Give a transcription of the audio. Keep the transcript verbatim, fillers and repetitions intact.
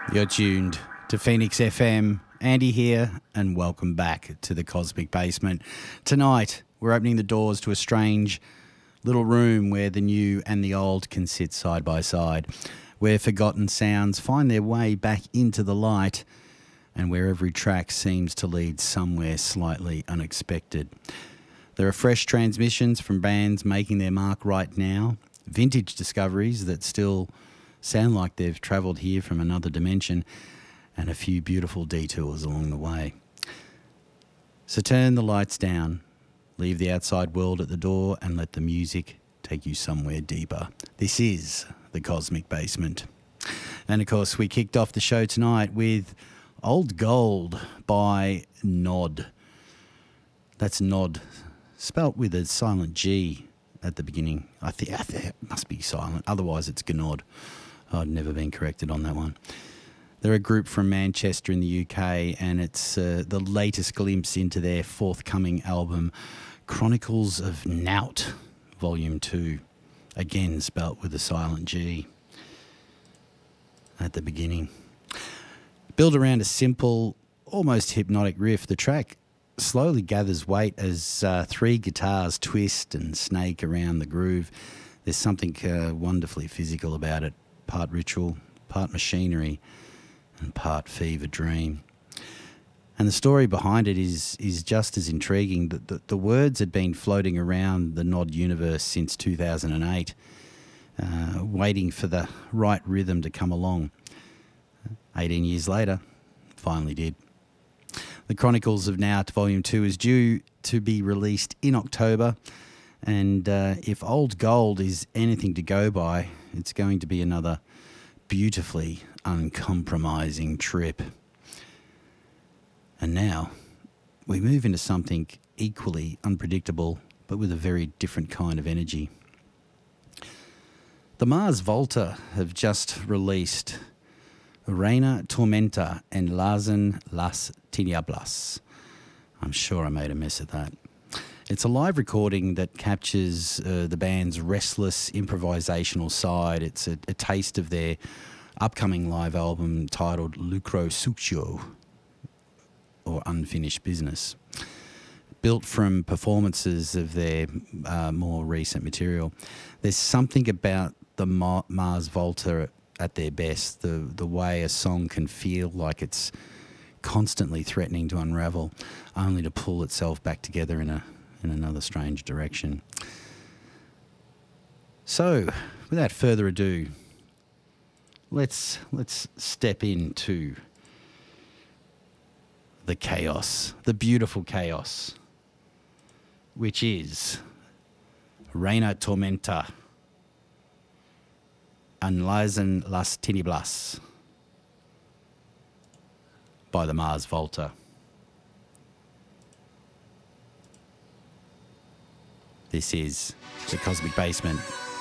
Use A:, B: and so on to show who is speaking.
A: You're tuned to Phoenix F M. Andy here, and welcome back to the Cosmic Basement. Tonight, we're opening the doors to a strange little room where the new and the old can sit side by side, where forgotten sounds find their way back into the light, and where every track seems to lead somewhere slightly unexpected. There are fresh transmissions from bands making their mark right now, vintage discoveries that still sound like they've travelled here from another dimension, and a few beautiful detours along the way. So turn the lights down, leave the outside world at the door, and let the music take you somewhere deeper. This is the Cosmic Basement. And of course, we kicked off the show tonight with Old Gold by Nod. That's Nod, spelt with a silent G at the beginning. I think, I think it must be silent, otherwise it's Gnod. I'd never been corrected on that one. They're a group from Manchester in the U K, and it's uh, the latest glimpse into their forthcoming album, Chronicles of Nout, Volume two. Again, spelt with a silent G at the beginning. Built around a simple, almost hypnotic riff, the track slowly gathers weight as uh, three guitars twist and snake around the groove. There's something uh, wonderfully physical about it. Part ritual, part machinery, and part fever dream. And the story behind it is is just as intriguing. The, the, the words had been floating around the Nod universe since two thousand eight, uh, waiting for the right rhythm to come along. eighteen years later, finally did. The Chronicles of Nout Volume two is due to be released in October, and uh, if Old Gold is anything to go by, it's going to be another beautifully uncompromising trip. And now we move into something equally unpredictable, but with a very different kind of energy. The Mars Volta have just released Reina Tormenta and Enlazan las Tinieblas. I'm sure I made a mess of that. It's a live recording that captures uh, the band's restless improvisational side. It's a, a taste of their upcoming live album titled Lucro Succio, or Unfinished Business. Built from performances of their uh, more recent material, there's something about the Ma- Mars Volta at their best, the, the way a song can feel like it's constantly threatening to unravel, only to pull itself back together in a in another strange direction. So, without further ado, let's let's step into the chaos, the beautiful chaos, which is Reina Tormenta, Enlazan las Tinieblas by the Mars Volta. This is the Cosmic Basement.